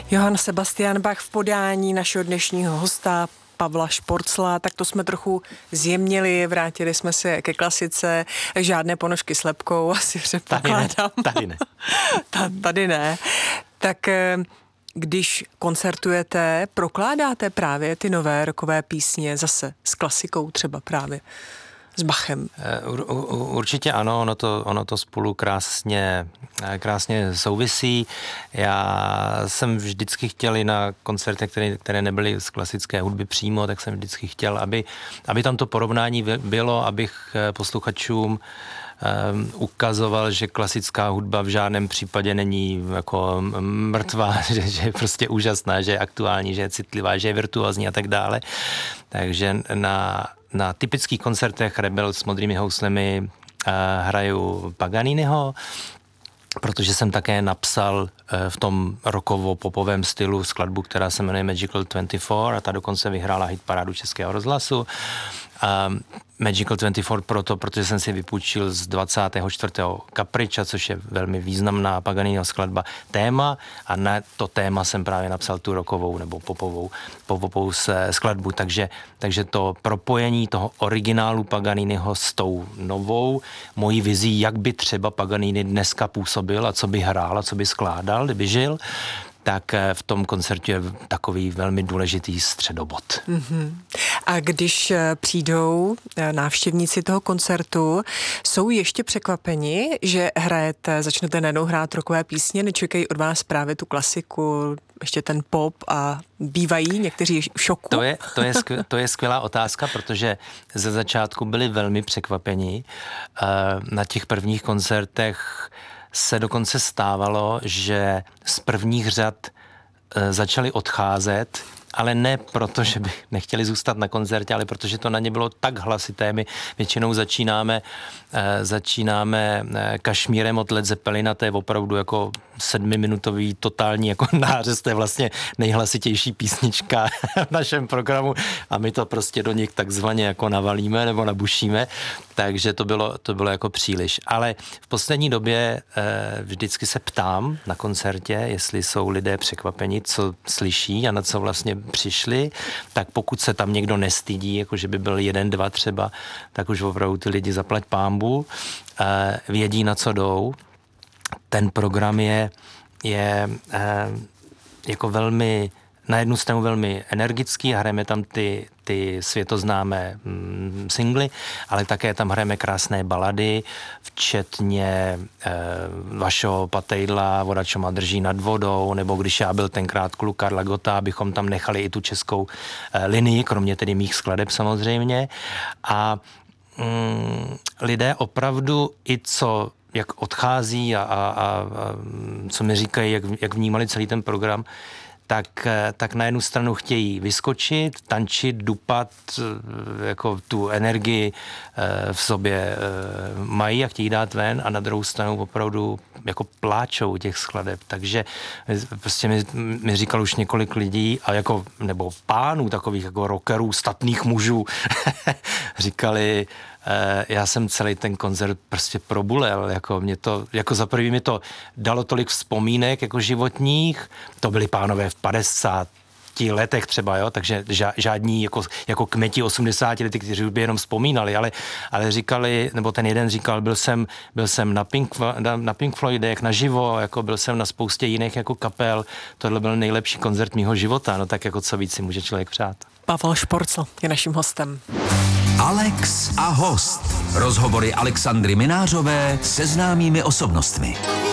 Johann Sebastian Bach v podání našeho dnešního hosta Pavla Šporcla, tak to jsme trochu zjemnili, vrátili jsme se ke klasice, žádné ponožky s lebkou, asi předpokládám. Tady ne. Tady ne. Tak když koncertujete, prokládáte právě ty nové rockové písně zase s klasikou třeba právě? S Bachem. Určitě ano, ono to spolu krásně souvisí. Já jsem vždycky chtěl i na koncertech, které nebyly z klasické hudby přímo, tak jsem vždycky chtěl, aby tam to porovnání bylo, abych posluchačům ukazoval, že klasická hudba v žádném případě není jako mrtvá, že je prostě úžasná, že je aktuální, že je citlivá, že je virtuózní a tak dále. Takže na typických koncertech Rebel s Modrými houslemi hraju Paganiniho, protože jsem také napsal v tom rockovo-popovém stylu skladbu, která se jmenuje Magical 24 a ta dokonce vyhrála hitparádu Českého rozhlasu. Magical 24 protože jsem si vypůjčil z 24. Kapriča, což je velmi významná Paganiniho skladba, téma a na to téma jsem právě napsal tu rockovou nebo popovou skladbu, takže to propojení toho originálu Paganiniho s tou novou mojí vizí, jak by třeba Paganini dneska působil a co by hrál a co by skládal, kdyby žil, tak v tom koncertu je takový velmi důležitý středobod. Mm-hmm. A když přijdou návštěvníci toho koncertu, jsou ještě překvapeni, že začnete najednou hrát rockové písně, nečekají od vás právě tu klasiku, ještě ten pop a bývají někteří v šoku? To je skvělá otázka, protože ze začátku byli velmi překvapeni. Na těch prvních koncertech se dokonce stávalo, že z prvních řad začali odcházet, ale ne proto, že by nechtěli zůstat na koncertě, ale protože to na ně bylo tak hlasité. My většinou začínáme Kašmírem od Led Zeppelina, to je opravdu jako 7minutový totální jako nářez, to je vlastně nejhlasitější písnička v našem programu a my to prostě do nich takzvaně jako navalíme nebo nabušíme, takže to bylo jako příliš. Ale v poslední době vždycky se ptám na koncertě, jestli jsou lidé překvapeni, co slyší a na co vlastně přišli, tak pokud se tam někdo nestydí, jako že by byl 1, 2 třeba, tak už opravdu ty lidi zaplať pánbu, vědí, na co jdou. Ten program je jako velmi, na jednu stranu velmi energický, hrajeme tam ty světoznámé singly, ale také tam hrajeme krásné balady, včetně vašeho Patejdla, Voda, čo ma drží nad vodou, nebo Když já byl tenkrát kluk Karla Gotta, abychom tam nechali i tu českou linii, kromě tedy mých skladeb samozřejmě. A lidé opravdu jak odchází a co mi říkají, jak vnímali celý ten program, tak na jednu stranu chtějí vyskočit, tančit, dupat, jako tu energii v sobě mají a chtějí dát ven a na druhou stranu opravdu jako pláčou těch skladeb. Takže prostě mi říkal už několik lidí a nebo pánů takových jako rockerů, statných mužů říkali, já jsem celý ten koncert prostě probulel, jako za prvý mi to dalo tolik vzpomínek jako životních, to byli pánové v 50 letech třeba, jo, takže žádní jako kmeti 80 lety, kteří by jenom vzpomínali, ale říkali, nebo ten jeden říkal, byl jsem na Pink Floydech naživo, jako byl jsem na spoustě jiných jako kapel, tohle byl nejlepší koncert mýho života, no tak jako co víc si může člověk přát. Pavel Šporcl je naším hostem. Alex a host. Rozhovory Alexandry Minářové se známými osobnostmi.